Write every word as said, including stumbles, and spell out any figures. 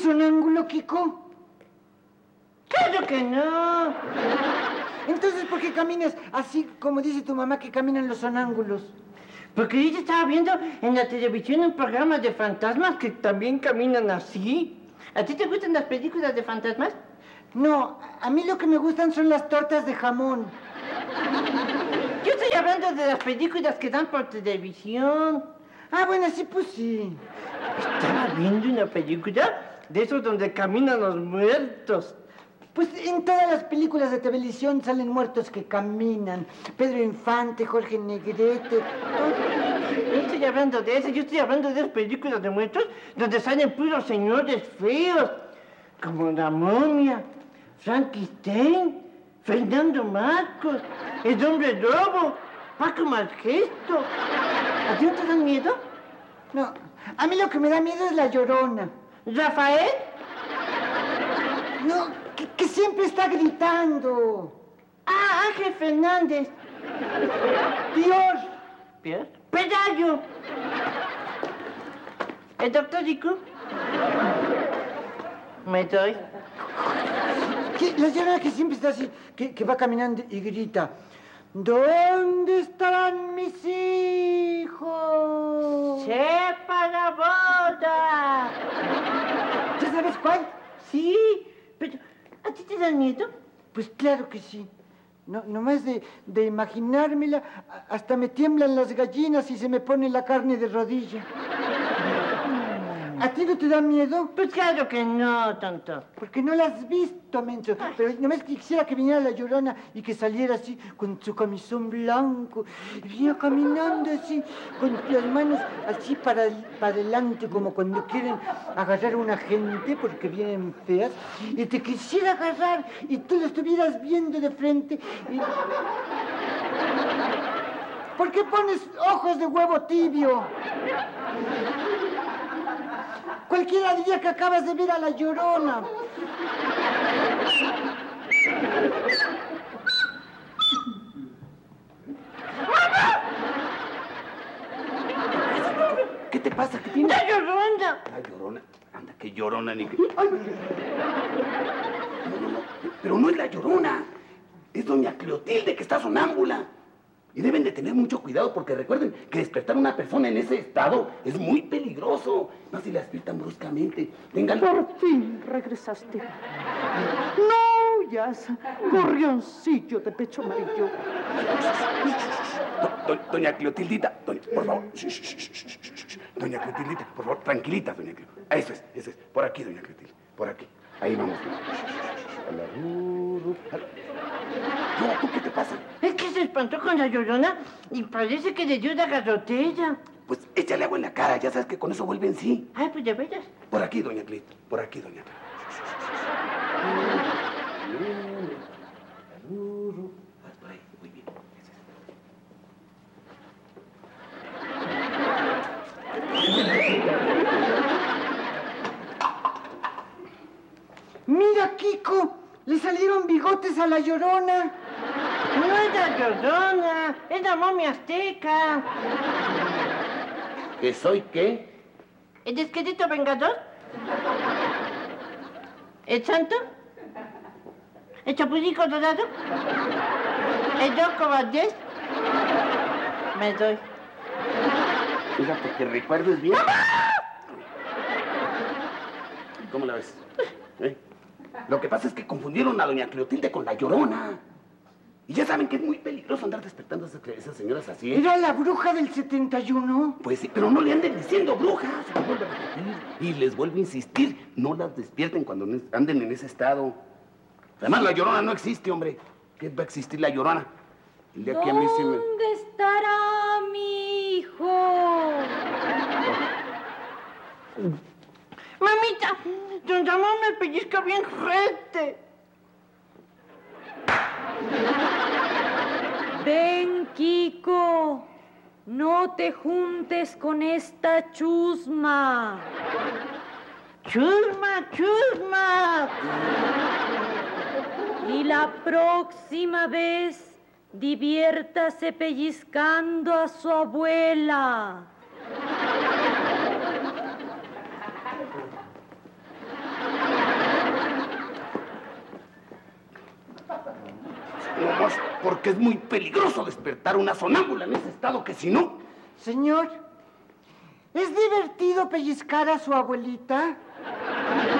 eres sonámbulo, Kiko? ¡Claro que no! Entonces, ¿por qué caminas así como dice tu mamá que caminan los sonámbulos? Porque yo estaba viendo en la televisión un programa de fantasmas que también caminan así. ¿A ti te gustan las películas de fantasmas? No, a mí lo que me gustan son las tortas de jamón. Yo estoy hablando de las películas que dan por televisión. Ah, bueno, sí, pues sí. Estaba viendo una película de esos donde caminan los muertos. Pues en todas las películas de televisión salen muertos que caminan. Pedro Infante, Jorge Negrete. No estoy hablando de eso, yo estoy hablando de las películas de muertos donde salen puros señores feos, como La Momia, Frankenstein, Fernando Marcos, El Hombre Lobo, Paco Malgesto. ¿A ti no te dan miedo? No, a mí lo que me da miedo es La Llorona. ¿Rafael? No, que, que siempre está gritando. Ah, Ángel Fernández. Dios. ¿Pier? Pedallo. ¿El doctor Rico? Me doy. ¿Qué? La Llorona que siempre está así, que, que va caminando y grita. ¿Dónde estarán mis hijos? ¡Sepa la boda! ¿Ya sabes cuál? Sí, pero ¿a ti te dan miedo? Pues claro que sí. No, nomás de, de imaginármela, hasta me tiemblan las gallinas y se me pone la carne de rodilla. ¿A ti no te da miedo? Pues claro que no, tonto. Porque no la has visto, menso. Pero nomás quisiera que viniera la Llorona y que saliera así con su camisón blanco. Y viniera caminando así, con las manos así para, para adelante, como cuando quieren agarrar a una gente porque vienen feas. Y te quisiera agarrar y tú la estuvieras viendo de frente. Y... ¿Por qué pones ojos de huevo tibio? Cualquiera diría que acabas de ver a la Llorona. ¿Qué te pasa? ¿Qué tienes? ¡La Llorona! La Llorona. Anda, qué Llorona ni qué... ¡Ay! No, no, no. Pero no es la Llorona. Es doña Clotilde, que está sonámbula. Y deben de tener mucho cuidado porque recuerden que despertar a una persona en ese estado es muy peligroso. Más si la despiertan bruscamente. Tengan... Por fin regresaste. No huyas, gorrioncillo de pecho amarillo. Do, do, doña Clotildita, doña, por favor. Doña Clotildita, por favor, tranquilita, doña Clotildita. Eso es, eso es. Por aquí, doña Clotilde. Por aquí. Ahí vamos. No, ¿tú qué te pasa? Es que se espantó con la Llorona y parece que le dio la garrotella. Pues échale agua en la cara, ya sabes que con eso vuelve en sí. Ay, pues ya verás. Por aquí, doña Clit, por aquí, doña Clit. Por ahí, muy bien. Mira, Kiko, le salieron bigotes a la Llorona. No es la Llorona, es la momia azteca. ¿Que soy qué? ¿El esqueleto vengador? ¿El santo? ¿El chapulín colorado? ¿El loco Valdés? Me doy. Fíjate que recuerdes bien. ¿Cómo la ves? ¿Eh? Lo que pasa es que confundieron a doña Clotilde con la Llorona. Y ya saben que es muy peligroso andar despertando a esas, esas señoras así, ¿eh? ¿Era la bruja del setenta y uno? Pues sí, pero no le anden diciendo brujas. Se les vuelve a repetir. Y les vuelvo a insistir, no las despierten cuando anden en ese estado. Además, la Llorona no existe, hombre. ¿Qué va a existir la Llorona? El día que a mí sí me... ¿Dónde estará mi hijo? Mamita, don Ramón me pellizca bien fuerte. Ven, Kiko, no te juntes con esta chusma. Chusma, chusma. Y la próxima vez diviértase pellizcando a su abuela. No más porque es muy peligroso despertar una sonámbula en ese estado, que si no... Señor, ¿es divertido pellizcar a su abuelita?